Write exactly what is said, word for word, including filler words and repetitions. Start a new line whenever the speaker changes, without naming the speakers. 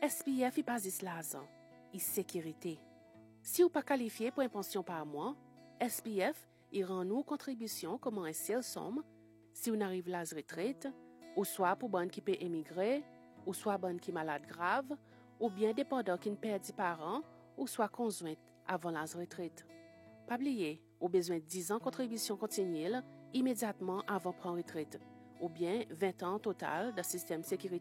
S P F est basis l'argent et sécurité. Si vous pas qualifié pour une pension par mois, S P F il rend nous contribution comme un seul somme si on arrive à la retraite, ou soit pour bonne qui peut émigrer, ou soit bonne qui malade grave, ou bien dépendant qui ne perd des parents, ou soit conjointe avant la retraite. Pas oublier, au besoin de dix ans contribution continuelle immédiatement avant prendre retraite, ou bien vingt ans total de système sécurité